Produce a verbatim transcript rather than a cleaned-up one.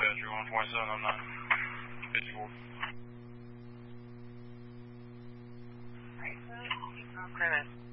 Badger one twenty-seven oh nine. fifty-four. Alright, so, keep on premise.